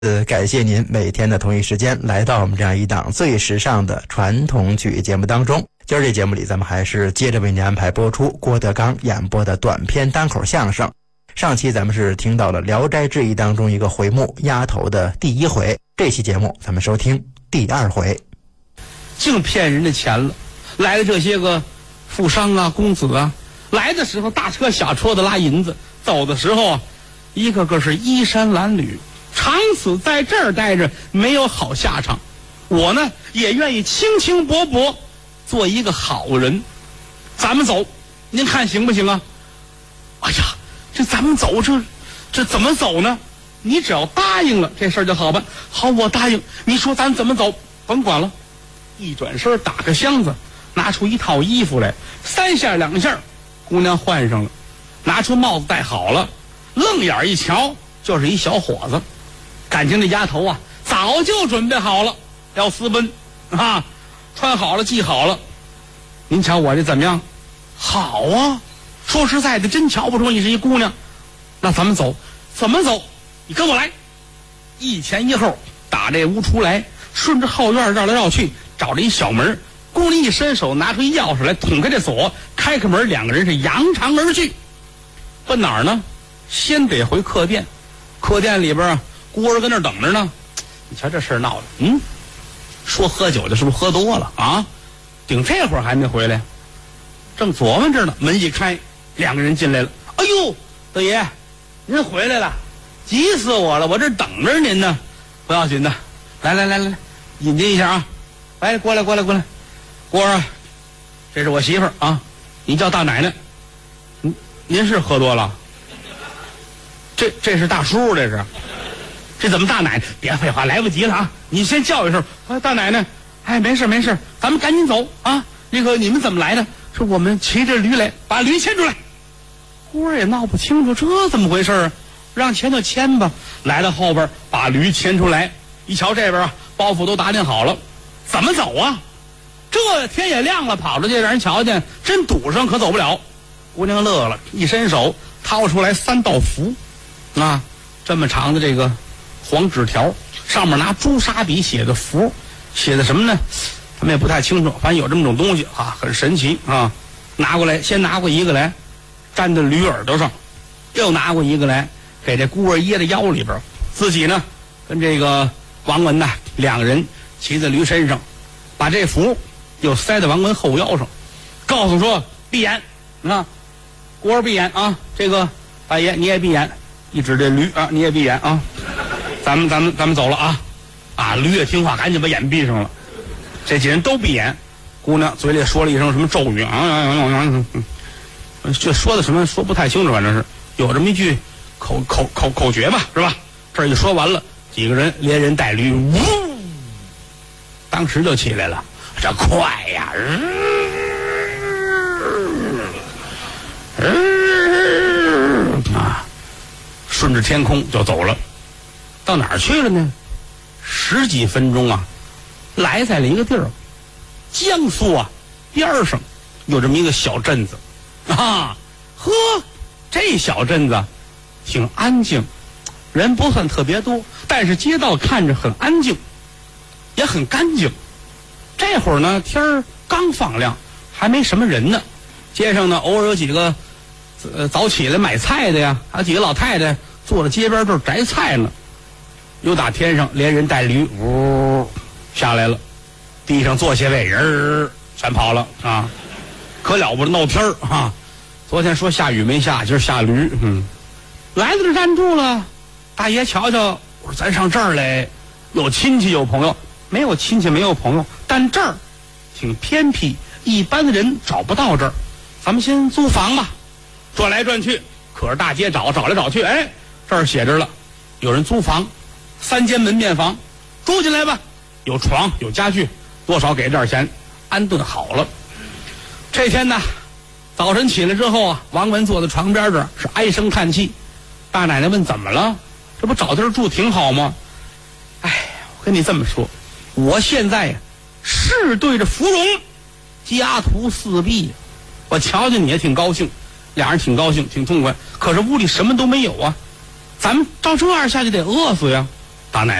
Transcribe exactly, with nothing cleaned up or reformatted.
呃，感谢您每天的同一时间来到我们这样一档最时尚的传统曲艺节目当中。今儿这节目里，咱们还是接着为您安排播出郭德纲演播的短篇单口相声。上期咱们是听到了《聊斋志异》当中一个回目“丫头”的第一回，这期节目咱们收听第二回。 净骗人的钱了，来的这些个富商啊、公子啊，来的时候大车小车的拉银子，走的时候啊，一个个是衣衫褴褛。长此在这儿待着没有好下场，我呢也愿意清清薄薄做一个好人。咱们走，您看行不行啊？哎呀，这咱们走，这这怎么走呢？你只要答应了，这事儿就好办。好，我答应。你说咱怎么走？甭管了。一转身，打开箱子，拿出一套衣服来，三下两下，姑娘换上了，拿出帽子戴好了，愣眼一瞧，就是一小伙子。感情这丫头啊，早就准备好了，要私奔啊，穿好了，系好了。您瞧我这怎么样？好啊，说实在的，真瞧不出你是一姑娘。那咱们走，怎么走？你跟我来。一前一后打这屋出来，顺着后院绕来绕去，找着一小门。姑娘一伸手，拿出一钥匙来，捅开这锁，开开门，两个人是扬长而去。奔哪儿呢？先得回客店。客店里边啊，孤儿跟那儿等着呢。你瞧这事儿闹的，嗯，说喝酒的是不是喝多了啊？顶这会儿还没回来，正琢磨着呢，门一开，两个人进来了。哎呦，大爷，您回来了，急死我了，我这等着您呢。不要紧的，来来来来来，引进一下啊，来过来过来过来，郭儿啊，这是我媳妇儿啊，你叫大奶奶。您您是喝多了？这这是大叔，这是。这怎么大奶奶？别废话，来不及了啊！你先叫一声，哎，大奶奶，哎，没事没事，咱们赶紧走啊！那个你们怎么来的？说我们骑着驴来，把驴牵出来。姑儿也闹不清楚，这怎么回事啊？让牵就牵吧。来到后边，把驴牵出来，一瞧这边啊，包袱都打点好了，怎么走啊？这天也亮了，跑出去让人瞧见，真堵上可走不了。姑娘乐了，一伸手掏出来三道符，啊，这么长的这个黄纸条，上面拿朱砂笔写的符，写的什么呢？他们也不太清楚，反正有这么种东西啊，很神奇啊。拿过来，先拿过一个来，粘在驴耳朵上，又拿过一个来，给这孤儿掖在腰里边，自己呢跟这个王文呐两个人骑在驴身上，把这符又塞在王文后腰上，告诉说闭眼啊，孤儿闭眼啊，这个大爷你也闭眼，一指这驴啊，你也闭眼啊。咱们咱们咱们走了啊！啊，驴也听话，赶紧把眼闭上了。这几人都闭眼，姑娘嘴里说了一声什么咒语啊啊啊啊！这说的什么说不太清楚，反正是有这么一句口口口口诀吧，是吧？这一说完了，几个人连人带驴，呜，当时就起来了。这快呀！啊，顺着天空就走了。到哪儿去了呢？十几分钟啊，来在了一个地儿，江苏啊边上有这么一个小镇子啊。呵，这小镇子挺安静，人不算特别多，但是街道看着很安静，也很干净。这会儿呢，天儿刚放亮，还没什么人呢。街上呢，偶尔有几个呃早起来买菜的呀，还有几个老太太坐在街边这儿摘菜呢。又打天上连人带驴呜下来了，地上坐些位人全跑了啊！可了不得，闹天儿啊！昨天说下雨没下，今儿下驴，嗯，来到这站住了。大爷瞧瞧，我说咱上这儿来，有亲戚有朋友，没有亲戚没有朋友，但这儿挺偏僻，一般的人找不到这儿，咱们先租房吧。转来转去，可是大街找找来找去，哎，这儿写着了，有人租房。三间门面房，住进来吧，有床有家具，多少给点钱，安顿好了。这天呢，早晨起来之后啊，王文坐在床边这儿是唉声叹气。大奶奶问怎么了？这不找地儿住挺好吗？哎，我跟你这么说，我现在呀是对着芙蓉，家徒四壁，我瞧见你也挺高兴，俩人挺高兴挺痛快，可是屋里什么都没有啊，咱们照这样下去得饿死呀。 大奶